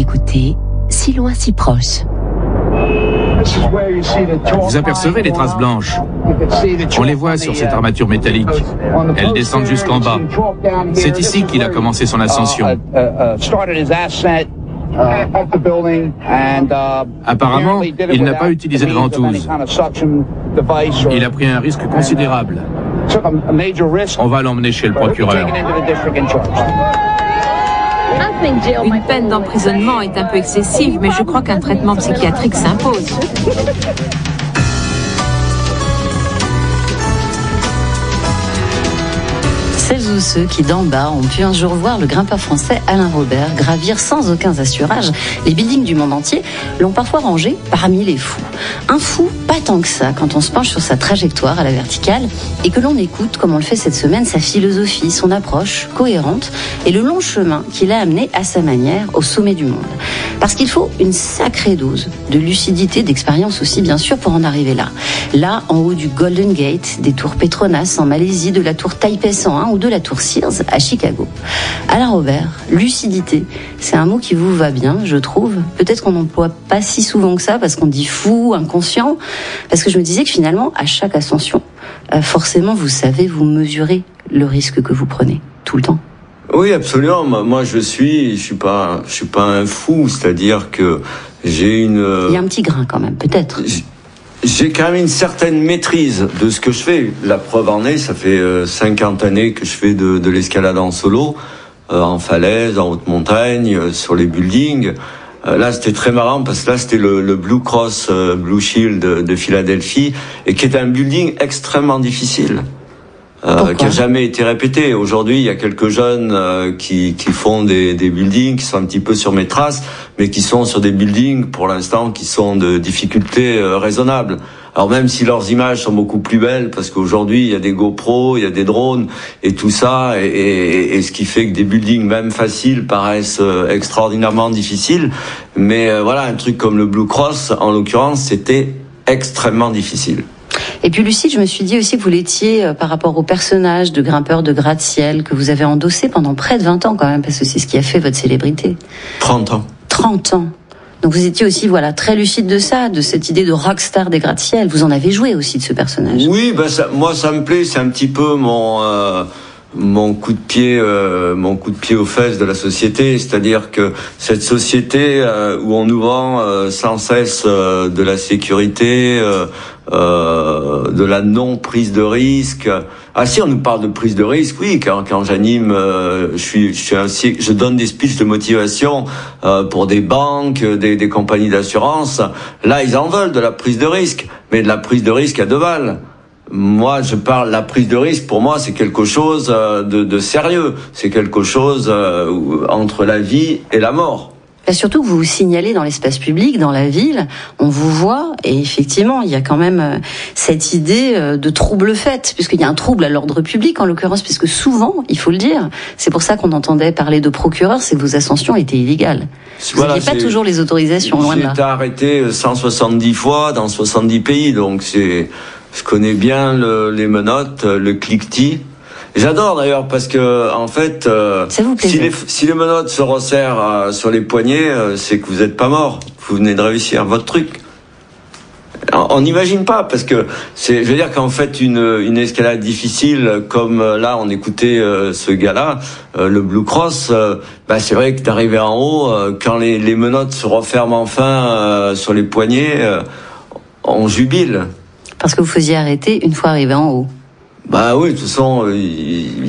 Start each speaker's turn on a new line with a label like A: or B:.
A: écoutez Si loin, si proche.
B: Vous apercevez les traces blanches. On les voit sur cette armature métallique. Elles descendent jusqu'en bas. C'est ici qu'il a commencé son ascension. Apparemment, il n'a pas utilisé de ventouse. Il a pris un risque considérable. On va l'emmener chez le procureur.
C: Une peine d'emprisonnement est un peu excessive, mais je crois qu'un traitement psychiatrique s'impose.
D: Celles ou ceux qui d'en bas ont pu un jour voir le grimpeur français Alain Robert gravir sans aucun assurage les buildings du monde entier l'ont parfois rangé parmi les fous. Un fou, pas tant que ça, quand on se penche sur sa trajectoire à la verticale et que l'on écoute, comme on le fait cette semaine, sa philosophie, son approche cohérente et le long chemin qu'il a amené à sa manière au sommet du monde. Parce qu'il faut une sacrée dose de lucidité, d'expérience aussi bien sûr pour en arriver là. Là, en haut du Golden Gate, des tours Petronas en Malaisie, de la tour Taipei 101 ou de la tour Sears à Chicago. Alain Robert, lucidité, c'est un mot qui vous va bien, je trouve. Peut-être qu'on n'emploie pas si souvent que ça parce qu'on dit fou, inconscient, parce que je me disais que finalement, à chaque ascension, forcément, vous savez, vous mesurez le risque que vous prenez tout le temps.
E: Oui, absolument. Moi, je suis pas un fou, c'est-à-dire que j'ai une...
D: Il y a un petit grain quand même, peut-être.
E: J'ai quand même une certaine maîtrise de ce que je fais. La preuve en est, ça fait 50 années que je fais de l'escalade en solo, en falaise, en haute montagne, sur les buildings. Là, c'était très marrant parce que là, c'était le Blue Cross Blue Shield de Philadelphie et qui est un building extrêmement difficile. Qui a jamais été répété. Aujourd'hui, il y a quelques jeunes qui font des buildings qui sont un petit peu sur mes traces, mais qui sont sur des buildings pour l'instant qui sont de difficultés raisonnables. Alors même si leurs images sont beaucoup plus belles, parce qu'aujourd'hui il y a des GoPro, il y a des drones et tout ça, et ce qui fait que des buildings même faciles paraissent extraordinairement difficiles. Mais voilà, un truc comme le Blue Cross, en l'occurrence, c'était extrêmement difficile.
D: Et puis Lucide, je me suis dit aussi que vous l'étiez par rapport au personnage de grimpeur de gratte-ciel que vous avez endossé pendant près de 20 ans quand même, parce que c'est ce qui a fait votre célébrité.
E: 30 ans.
D: 30 ans. Donc vous étiez aussi très lucide de ça, de cette idée de rockstar des gratte-ciel. Vous en avez joué aussi de ce personnage.
E: Oui, moi ça me plaît, c'est un petit peu mon coup de pied aux fesses de la société, c'est-à-dire que cette société où on nous vend sans cesse de la sécurité, de la non prise de risque. Ah si, on nous parle de prise de risque, oui, quand j'anime, je donne des speeches de motivation pour des banques, des compagnies d'assurance. Là, ils en veulent de la prise de risque, mais de la prise de risque à 2 balles. Moi, la prise de risque, pour moi, c'est quelque chose de sérieux. C'est quelque chose entre la vie et la mort.
D: Et surtout que vous vous signalez dans l'espace public, dans la ville, on vous voit, et effectivement, il y a quand même cette idée de trouble fait, puisqu'il y a un trouble à l'ordre public, en l'occurrence, puisque souvent, il faut le dire, c'est pour ça qu'on entendait parler de procureur, c'est que vos ascensions étaient illégales. Vous n'aviez pas toujours les autorisations, loin de là.
E: J'ai été arrêté 170 fois dans 70 pays, donc je connais bien les menottes, le cliquetis. J'adore d'ailleurs parce que en fait, si les menottes se resserrent sur les poignets, c'est que vous n'êtes pas mort. Vous venez de réussir votre truc. On n'imagine pas parce que je veux dire qu'en fait une escalade difficile comme là on écoutait ce gars-là, le Blue Cross, c'est vrai que d'arriver en haut, quand les menottes se referment enfin sur les poignets, on jubile.
D: Parce que vous faisiez arrêter une fois arrivé en haut.
E: Bah oui, de toute façon,